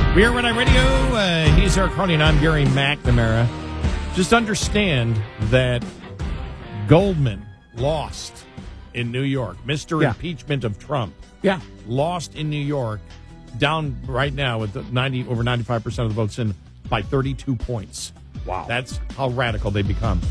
We are Red Eye Radio. He's Eric Carney, and I'm Gary McNamara. Just understand that Goldman lost in New York. Mr. Impeachment of Trump. Yeah. Lost in New York, down right now with over 95% of the votes in by 32 points. Wow. That's how radical they become.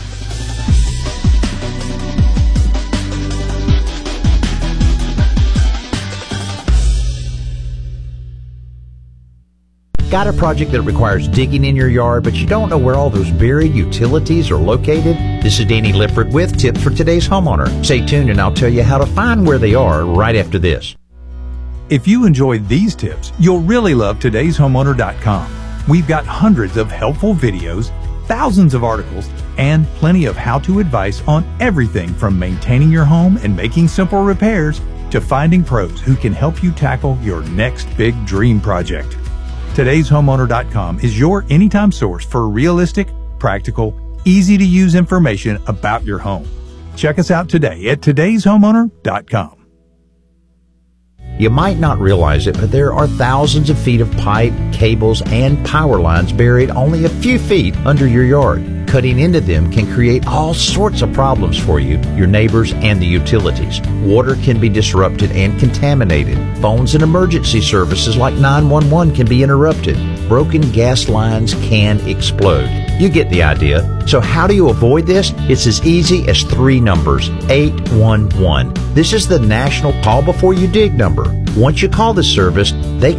Got a project that requires digging in your yard, but you don't know where all those buried utilities are located? This is Danny Lifford with tips for today's homeowner. Stay tuned and I'll tell you how to find where they are right after this. If you enjoyed these tips, you'll really love today'shomeowner.com. We've got hundreds of helpful videos, thousands of articles, and plenty of how-to advice on everything from maintaining your home and making simple repairs to finding pros who can help you tackle your next big dream project. Today'sHomeowner.com is your anytime source for realistic, practical, easy-to-use information about your home. Check us out today at Today'sHomeowner.com. You might not realize it, but there are thousands of feet of pipe, cables, and power lines buried only a few feet under your yard. Cutting into them can create all sorts of problems for you, your neighbors, and the utilities. Water can be disrupted and contaminated. Phones and emergency services like 911 can be interrupted. Broken gas lines can explode. You get the idea. So how do you avoid this? It's as easy as 3 numbers. 811. This is the national call before you dig number. Once you call this service, they